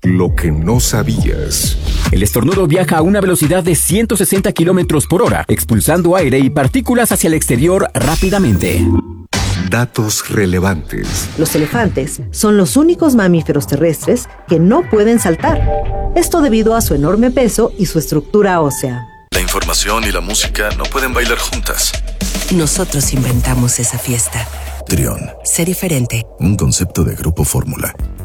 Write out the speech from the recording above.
Lo que no sabías. El estornudo viaja a una velocidad de 160 kilómetros por hora, expulsando aire y partículas hacia el exterior rápidamente. Datos relevantes. Los elefantes son los únicos mamíferos terrestres que no pueden saltar. Esto debido a su enorme peso y su estructura ósea. La información y la música no pueden bailar juntas. Nosotros inventamos esa fiesta. Trión. Sé diferente. Un concepto de Grupo Fórmula.